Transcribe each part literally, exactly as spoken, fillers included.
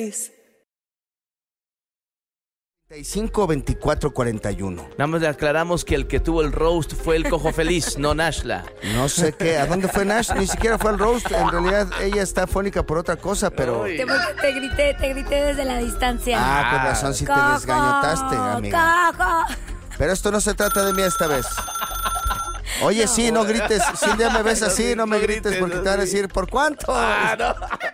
tres. treinta y cinco, veinticuatro, cuarenta y uno. Nada más le aclaramos que el que tuvo el roast fue el Cojo Feliz, no Nashla. No sé qué, ¿a dónde fue Nash? Ni siquiera fue al roast. En realidad ella está afónica por otra cosa, pero... Ay. Te, te grité, te grité desde la distancia. Ah, con razón, si te Coco, desgañotaste, amiga. Coco. Pero esto no se trata de mí esta vez. Oye, no, sí, no grites. Si un día me ves así, no me grites porque te van a decir, ¿por cuánto? Ah, no.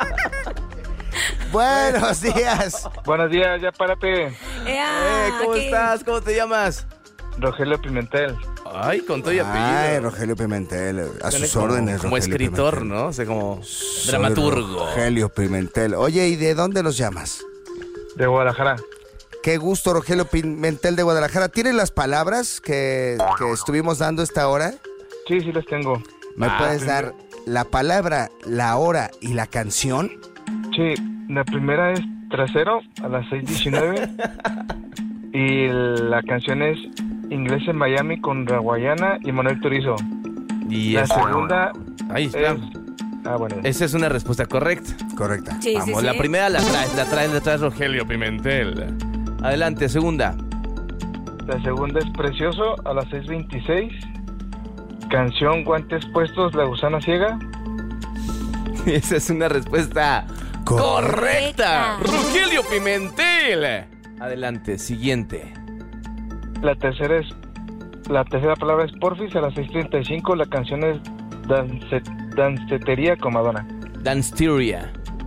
Buenos días. Buenos días, ya párate. Ea, Eh, ¿Cómo ¿qué? estás? ¿Cómo te llamas? Rogelio Pimentel. Ay, con todo y apellido. Ay, Rogelio Pimentel. A sus como, órdenes, Como Rogelio escritor, Pimentel. ¿no? O sea, como Soy dramaturgo. Rogelio Pimentel. Oye, ¿y de dónde nos llamas? De Guadalajara. Qué gusto, Rogelio Pimentel de Guadalajara. ¿Tienes las palabras que, que estuvimos dando esta hora? Sí, sí las tengo. ¿Me Ah, puedes sí. dar la palabra, la hora y la canción? Sí, la primera es Trasero a las seis diecinueve. Y la canción es Inglés en Miami con Raguayana y Manuel Turizo. Y La esa- segunda Ahí está. es... Ah, bueno. Esa es una respuesta correcta. Correcta. Sí, Vamos, sí, sí. la primera la traes, la traes, la traes Rogelio Pimentel. Adelante, segunda. La segunda es Precioso a las seis veintiséis. Canción Guantes Puestos, La Gusana Ciega. Esa es una respuesta correcta. Correcta. Rogelio Pimentel. Adelante, siguiente. La tercera es... La tercera palabra es Porfis a las seis treinta y cinco. La canción es Dance, Dancetería con Madonna. Danceteria.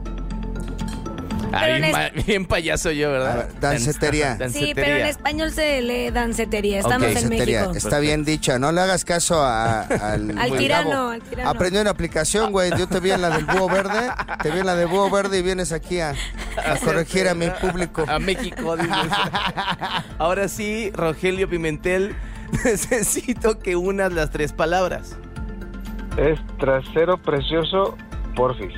Ay, Pero en ma- bien payaso yo, A ¿verdad? ver, dancetería. Dan- Sí, pero en español se lee dancetería. Estamos Ok, en Dancetería. México. Está bien dicha, no le hagas caso a- al... Al Gabo. tirano, al tirano. Aprendí una aplicación, güey. Yo te vi en la del búho verde, te vi en la del búho verde y vienes aquí a, a corregir a mi público. A México, dices. Ahora sí, Rogelio Pimentel, necesito que unas las tres palabras. Es Trasero Precioso Porfis.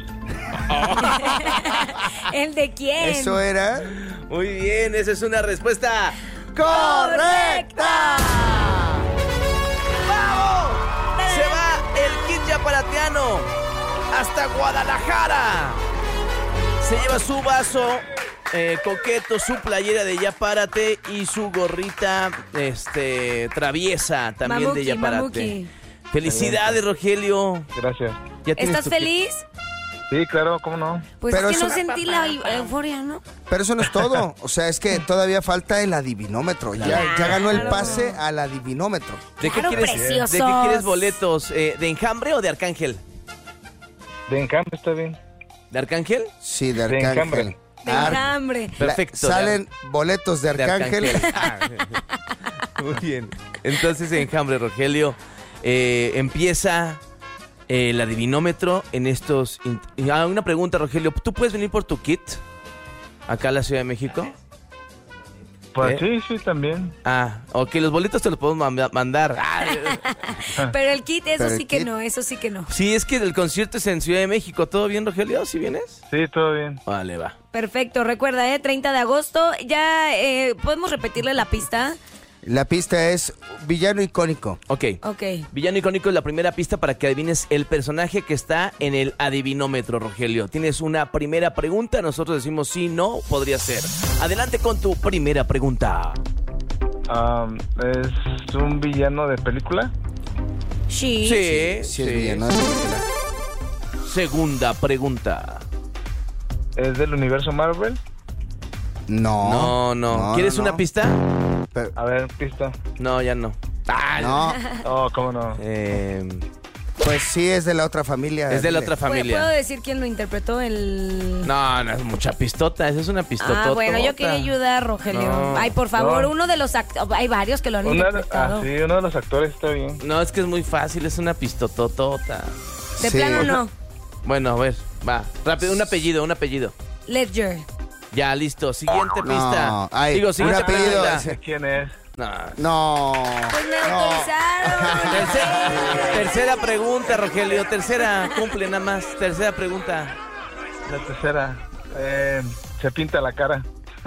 ¿El de quién? Eso era... Muy bien, esa es una respuesta ¡Correcta! ¡Vamos! Se va el kit yaparateano hasta Guadalajara. Se lleva su vaso eh, coqueto, su playera de Yapárate y su gorrita este traviesa también Mamuki, de Yapárate. Mamuki. Felicidades, Rogelio. Gracias. ¿Ya tienes ¿Estás tu kit? feliz? Sí, claro, ¿cómo no? Pues Pero es que no eso- sentí la eu- euforia, ¿no? Pero eso no es todo. O sea, es que todavía falta el adivinómetro. Ya, ya ganó el pase al adivinómetro. ¿De qué Claro, quieres, preciosos. ¿de qué quieres boletos? Eh, ¿De Enjambre o de Arcángel? De Encambre está bien. ¿De Arcángel? Sí, de De Arcángel. Enjambre. De Ar- enjambre. La- Perfecto. Salen boletos de De Arcángel. Arcángel. Muy bien. Entonces, Enjambre, Rogelio, eh, empieza eh, el adivinómetro en estos... in- Ah, una pregunta, Rogelio. ¿Tú puedes venir por tu kit acá a la Ciudad de México? Pues ¿Eh? sí, sí, también. Ah, ok, los boletos te los podemos ma- mandar. Ah, Pero el kit, eso Pero el sí que kit- no, eso sí que no. sí, es que el concierto es en Ciudad de México. ¿Todo bien, Rogelio? ¿Sí vienes? Sí, todo bien. Vale, va. Perfecto, recuerda, ¿eh? treinta de agosto. Ya, eh, ¿podemos repetirle la pista? La pista es villano icónico. Ok. Ok. Villano icónico es la primera pista para que adivines el personaje que está en el adivinómetro, Rogelio. Tienes una primera pregunta, nosotros decimos sí, no, podría ser. Adelante con tu primera pregunta. Am, ¿Es un villano de película? Sí. Sí, Sí, es villano de película. Segunda pregunta. ¿Es del universo Marvel? No. No, no. no, ¿Quieres no, una no. pista? Pero- A ver, pista. No, ya no. Ah, no, Oh, ¿cómo no? eh, pues sí es de la otra familia. es de la dile. otra ¿Puedo- ¿Puedo familia. decir quién lo interpretó? El... No, no es mucha pistota. Esa es una pistota. Ah, bueno, yo quería ayudar, Rogelio. No. Ay, por favor, No. uno de los actores... Hay varios que lo han Una de- interpretado. ah, sí, uno de los actores está bien. No, es que es muy fácil. Es una pistototota. De Sí. plano no. Bueno, a ver, va. Rápido, un apellido, un apellido. Ledger. Ya, listo. Siguiente No, pista. ay, Digo, un siguiente apellido. pregunta. ¿Sé quién es? No. No. Pues me no. autorizaron. Tercera, tercera pregunta, Rogelio. Tercera, cumple nada más. Tercera pregunta. La tercera. Eh, se pinta la cara.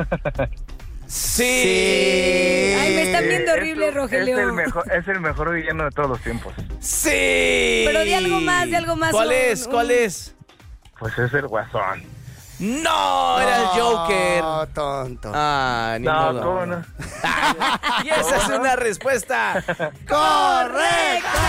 Sí. Ay, me están viendo horrible, Es- Rogelio. Es el, mejor, es el mejor villano de todos los tiempos. Sí. Pero di algo más, di algo más. ¿Cuál un- es? ¿Cuál un- es? Pues es el Guasón. No, era el Joker. No, tonto. Ah, ni No, modo. ¿cómo no? Y esa es una respuesta ¡Correcta!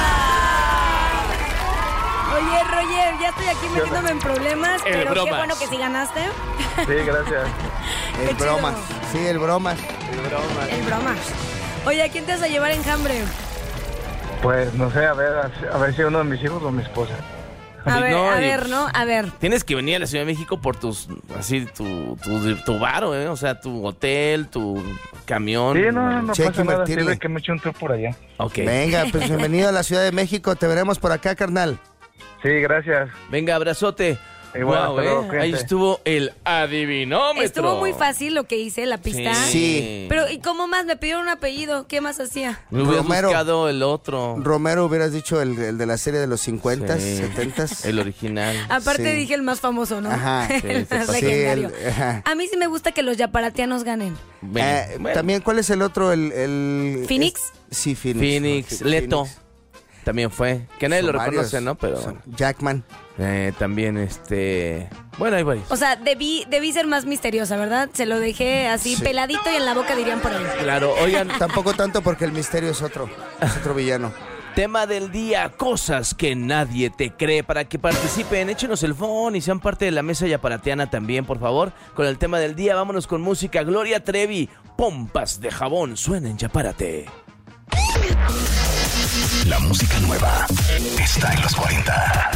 Oye, Roger, ya estoy aquí metiéndome en problemas, El pero bromas. qué bueno que sí ganaste. Sí, gracias. El Qué chido. bromas. Sí, el bromas. El bromas. Oye, ¿a quién te vas a llevar enjambre? Pues no sé, a ver, a ver si uno de mis hijos o mi esposa. A ver, No, a y- ver, ¿no? A ver. Tienes que venir a la Ciudad de México por tus, así, tu, tu, tu varo, ¿eh? O sea, tu hotel, tu camión. Sí, no, no Sí, hay pasa que nada. invertirle. Sirve que me eche un tour por allá. Ok. Venga, pues bienvenido a la Ciudad de México. Te veremos por acá, carnal. Sí, gracias. Venga, abrazote. Igual, Guau, hasta luego, ¿eh? cuídense. Ahí estuvo el adivinómetro. Estuvo muy fácil lo que hice, la pista. Sí. Pero, ¿y cómo más? Me pidieron un apellido. ¿Qué más hacía? Me hubieras Romero. buscado el otro. Romero, hubieras dicho el, el de la serie de los cincuentas, Sí. setentas. El original. Aparte Sí. dije el más famoso, ¿no? Ajá. Sí, el se más pasó. Sí, legendario. el- ajá. A mí sí me gusta que los yaparatianos ganen. Ven, Eh, bueno. También, ¿cuál es el otro? El, el ¿Phoenix? es- sí, Phoenix. Phoenix, Phoenix. Leto. También fue. Que nadie Son lo varios. reconoce, ¿no? Pero Son- Jackman. eh, también, este... Bueno, hay varios. O sea, debí, debí ser más misteriosa, ¿verdad? Se lo dejé así Sí. peladito y en la boca dirían por ahí. Claro, oigan, Tampoco tanto porque el misterio es otro. Es otro villano. tema del día, cosas que nadie te cree. Para que participen, échenos el phone y sean parte de la mesa yaparatiana también, por favor. Con el tema del día, vámonos con música. Gloria Trevi, pompas de jabón, suena en Yapárate. La música nueva está en los cuarenta.